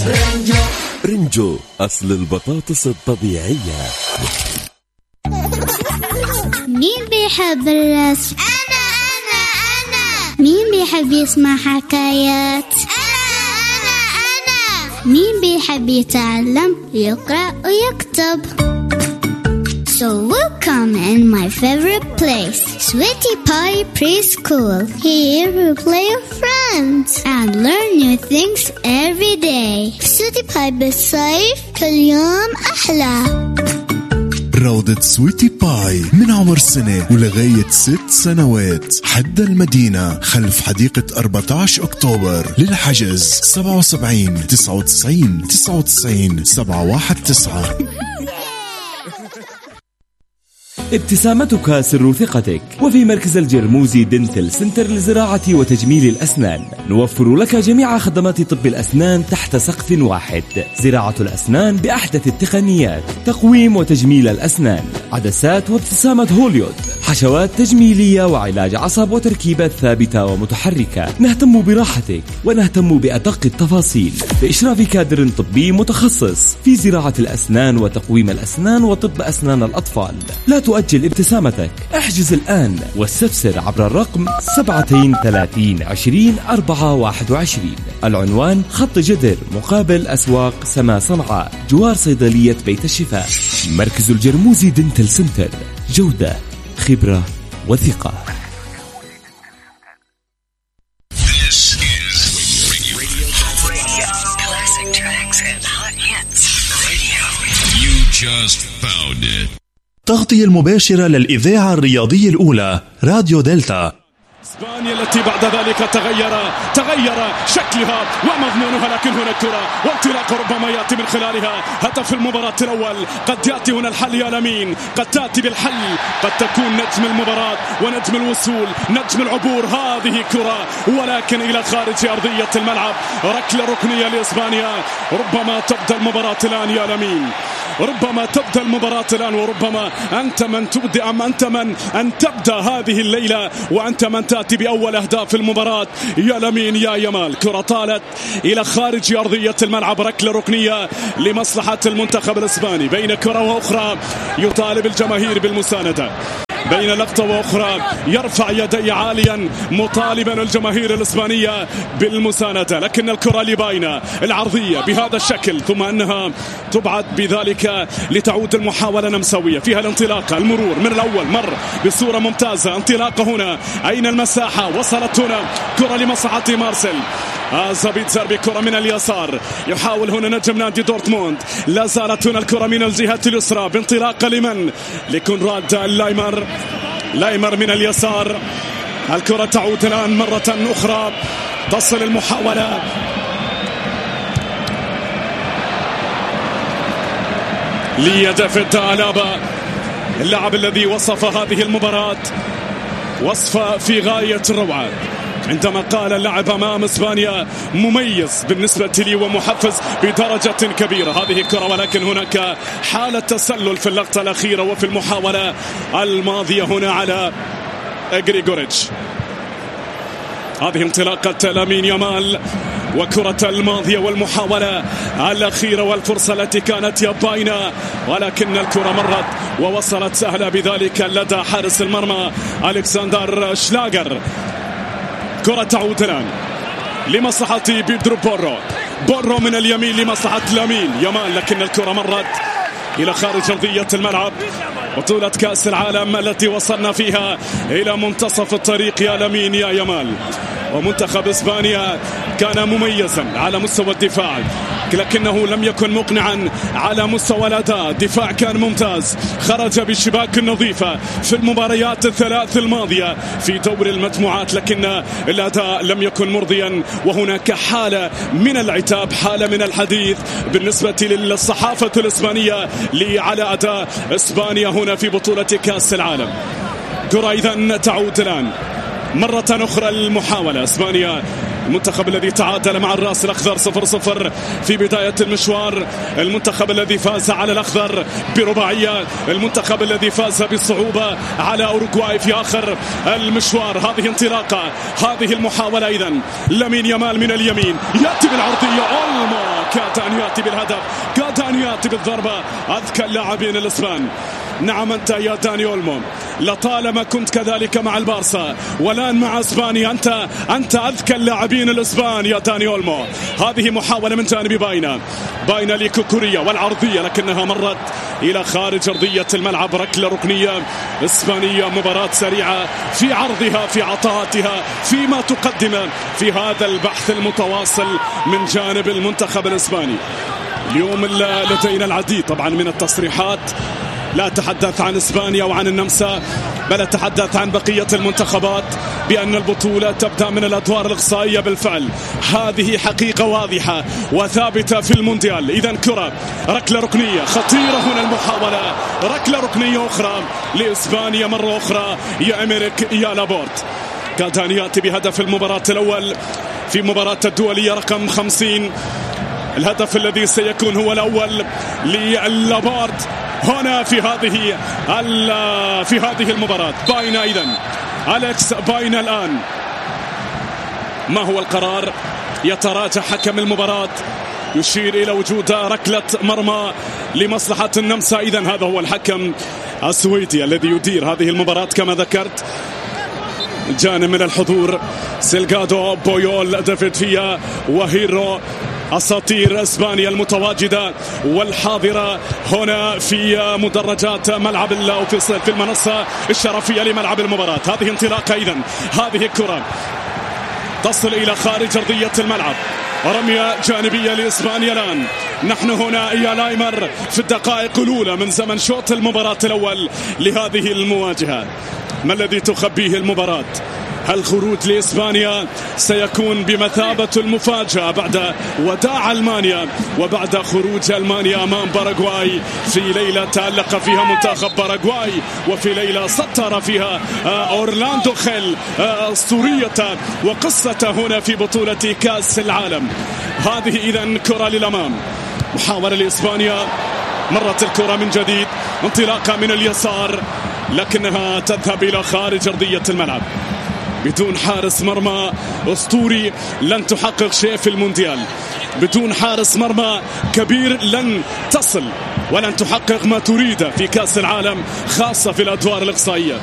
رنجو أصل البطاطس الطبيعية. مين بيحب الرسم؟ أنا. مين بيحب يسمع حكايات؟ أنا. مين بيحب يتعلم يقرأ ويكتب؟ So welcome in my favorite place, Sweetie Pie Preschool. Here we play with friends and learn new things every day. Sweetie Pie بالصيف كل يوم أحلى. روضة سويتي باي من عمر سنة ولغاية 6 سنوات حد المدينة خلف حديقة 14 أكتوبر. للحجز 77 99 99 719. ابتسامتك سر ثقتك. وفي مركز الجرموزي دنتل سنتر لزراعة وتجميل الأسنان نوفر لك جميع خدمات طب الأسنان تحت سقف واحد. زراعة الأسنان بأحدث التقنيات، تقويم وتجميل الأسنان، عدسات وابتسامة هوليود، حشوات تجميلية وعلاج عصب وتركيبات ثابتة ومتحركة. نهتم براحتك ونهتم بأدق التفاصيل بإشراف كادر طبي متخصص في زراعة الأسنان وتقويم الأسنان وطب أسنان الأطفال. لا تؤجل ابتسامتك، احجز الآن واستفسر عبر الرقم 37 20 421. العنوان خط جدر مقابل أسواق سما صنعاء جوار صيدلية بيت الشفاء. مركز الجرموزي دنتل سنتر، جودة خبرة وثقة. تغطية المباشرة للإذاعة الرياضية الأولى راديو دلتا. إسبانيا التي بعد ذلك تغير شكلها ومضمونها، لكن هنا الكرة وانطلاق ربما يأتي من خلالها هدف المباراة الأول. قد يأتي هنا الحل يا لمين، قد تأتي بالحل، قد تكون نجم المباراة ونجم الوصول، نجم العبور. هذه كرة ولكن إلى خارج أرضية الملعب، ركلة ركنية لإسبانيا. ربما تبدأ المباراة الآن يا لمين، ربما تبدأ المباراة الآن، وربما أنت من تبدأ أم أنت من أن تبدأ هذه الليلة وأنت من تأتي بأول أهداف المباراة يا لمين يا يمال. كرة طالت إلى خارج أرضية الملعب، ركلة ركنية لمصلحة المنتخب الإسباني. بين كرة وأخرى يطالب الجماهير بالمساندة، بين لقطة وأخرى يرفع يديه عاليا مطالبا الجماهير الإسبانية بالمساندة، لكن الكرة لباينة العرضية بهذا الشكل، ثم أنها تبعد بذلك لتعود المحاولة نمساوية. فيها الانطلاقة، المرور من الأول مر بصورة ممتازة. انطلاقة هنا، أين المساحة؟ وصلت هنا كرة لمصلحة مارسيل. زابيتزر بكرة من اليسار، يحاول هنا نجم نادي دورتموند. لا زالت هنا الكرة من الجهة اليسرى بانطلاقة لمن؟ لكونراد لايمر من اليسار. الكرة تعود الآن مرة أخرى، تصل المحاولة لدافيد ألابا، اللاعب الذي وصف هذه المباراة وصفة في غاية الروعة عندما قال اللاعب أمام إسبانيا مميز بالنسبة لي ومحفز بدرجة كبيرة. هذه الكرة ولكن هناك حالة تسلل في اللقطة الأخيرة وفي المحاولة الماضية هنا على غريغوريتش. هذه انطلاقة لامين يامال وكرة الماضية والمحاولة الأخيرة والفرصة التي كانت باينة، ولكن الكرة مرت ووصلت سهلة بذلك لدى حارس المرمى ألكسندر شلاغر. كرة تعود الآن لمصلحة بيدرو بورو من اليمين لمصلحة لامين يامال، لكن الكرة مرت إلى خارج أرضية الملعب. بطولة كأس العالم التي وصلنا فيها إلى منتصف الطريق يا لامين يا يامال. ومنتخب إسبانيا كان مميزا على مستوى الدفاع، لكنه لم يكن مقنعا على مستوى الأداء. الدفاع كان ممتاز، خرج بالشباك النظيفة في المباريات الثلاث الماضية في دور المجموعات، لكن الأداء لم يكن مرضيا. وهناك حالة من العتاب، حالة من الحديث بالنسبة للصحافة الإسبانية على أداء إسبانيا هنا في بطولة كأس العالم. كرة إذن تعود الآن مرة أخرى المحاولة. إسبانيا المنتخب الذي تعادل مع الراس الأخضر 0-0 في بداية المشوار، المنتخب الذي فاز على الأخضر برباعية، المنتخب الذي فاز بصعوبة على أوروغواي في آخر المشوار. هذه انطلاقة، هذه المحاولة. إذن لامين يامال من اليمين يأتي بالعرضية، أولمو كاد أن يأتي بالهدف، كاد أن يأتي بالضربة. أذكى اللاعبين الإسبان. نعم أنت يا داني أولمو، لطالما كنت كذلك مع البارسا والآن مع اسبانيا، أنت أذكى اللاعبين الإسبان يا داني أولمو. هذه محاولة من جانب باين لكوكوريا والعرضية، لكنها مرت إلى خارج أرضية الملعب. ركلة ركنية إسبانية. مباراة سريعة في عرضها، في عطاءاتها، فيما تقدم في هذا البحث المتواصل من جانب المنتخب الإسباني. اليوم لدينا العديد طبعا من التصريحات، لا أتحدث عن إسبانيا وعن النمسا، بل أتحدث عن بقية المنتخبات بأن البطولة تبدأ من الأدوار الإقصائية. بالفعل هذه حقيقة واضحة وثابتة في المونديال. إذن كرة، ركلة ركنية خطيرة هنا، المحاولة ركلة ركنية أخرى لإسبانيا مرة أخرى. يا إمريك يا لابورت كاد أن يأتي بهدف المباراة الأول في مباراة الدولية رقم 50. الهدف الذي سيكون هو الأول للابورت هنا في هذه المباراة. باين إذن أليكس باين الآن. ما هو القرار؟ يتراجع حكم المباراة، يشير إلى وجود ركلة مرمى لمصلحة النمسا. إذن هذا هو الحكم السويدي الذي يدير هذه المباراة كما ذكرت. جانب من الحضور سيلغادو، بويول، دافيد فيا وهيرو، أساطير إسبانيا المتواجدة والحاضرة هنا في مدرجات ملعب أو في المنصة الشرفية لملعب المباراة. هذه انطلاقة إذن، هذه الكرة تصل إلى خارج أرضية الملعب، رمية جانبية لإسبانيا. الآن نحن هنا يا لايمر في الدقائق الأولى من زمن شوط المباراة الأول لهذه المواجهة. ما الذي تخبيه المباراة؟ هل خروج لإسبانيا سيكون بمثابة المفاجأة بعد وداع ألمانيا وبعد خروج ألمانيا أمام باراغواي في ليلة تألق فيها منتخب باراغواي، وفي ليلة سطر فيها أورلاندو خيل أسطورية وقصة هنا في بطولة كأس العالم. هذه إذن كرة للأمام، محاولة لإسبانيا، مرت الكرة من جديد، انطلاقة من اليسار لكنها تذهب إلى خارج أرضية الملعب. بدون حارس مرمى أسطوري لن تحقق شيء في المونديال، بدون حارس مرمى كبير لن تصل ولن تحقق ما تريده في كأس العالم، خاصة في الأدوار الإقصائية.